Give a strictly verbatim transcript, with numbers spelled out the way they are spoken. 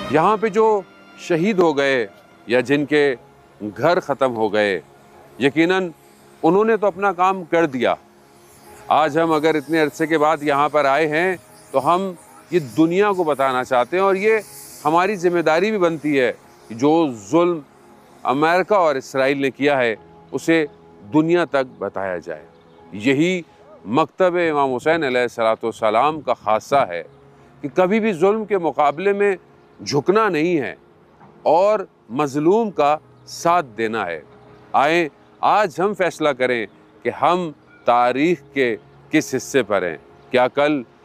यहाँ पे जो शहीद हो गए या जिनके घर ख़त्म हो गए, यकीनन उन्होंने तो अपना काम कर दिया। आज हम अगर इतने अरसे के बाद यहाँ पर आए हैं तो हम ये दुनिया को बताना चाहते हैं और ये हमारी जिम्मेदारी भी बनती है कि जो जुल्म अमेरिका और इसराइल ने किया है उसे दुनिया तक बताया जाए। यही मकतब इमाम हुसैन अलैहिस्सलाम का खासा है कि कभी भी जुल्म के मुकाबले में झुकना नहीं है और मज़लूम का साथ देना है। आए आज हम फैसला करें कि हम तारीख़ के किस हिस्से पर हैं। क्या कल